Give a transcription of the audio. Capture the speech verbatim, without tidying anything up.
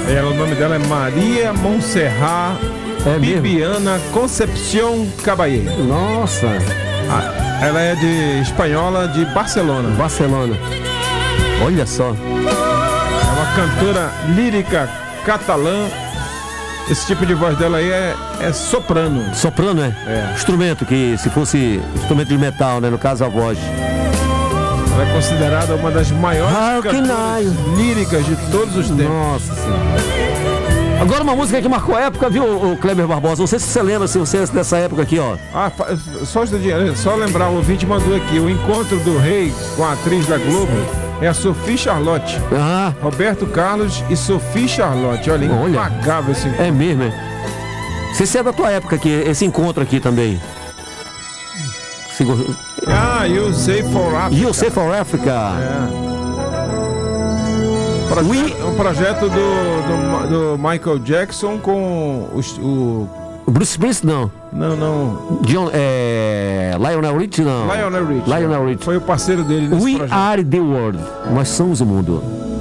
Ela, o nome dela é Maria Montserrat É mesmo? Bibiana Concepción Caballé. Nossa, Ah, ela é de espanhola de Barcelona. Barcelona. Olha só. É uma cantora lírica catalã. Esse tipo de voz dela aí é, é soprano. Soprano, é? É. Instrumento que, se fosse instrumento de metal, né? No caso, a voz. Ela é considerada uma das maiores Ah, que cantoras naio. líricas de todos os tempos. Nossa Senhora. Agora uma música que marcou a época, viu, o Kleber Barbosa? Não sei se você lembra, se você é dessa época aqui, ó. Ah, fa- só, só lembrar, o ouvinte mandou aqui, o encontro do rei com a atriz da Globo é a Sophie Charlotte. Ah, Roberto Carlos e Sophie Charlotte. Olha, Olha. impagável esse encontro. é mesmo, é? Você se é da tua época aqui, esse encontro aqui também. Sigo- Ah, You Say For Africa. You Say For Africa. É. Proje- We- Um projeto do, do, do Michael Jackson com os- o... O Bruce Springsteen, não. Não, não. John, é... Lionel Richie, não. Lionel Richie. Lionel Richie. Foi o parceiro dele nesse We projeto. are the world. Nós somos o mundo.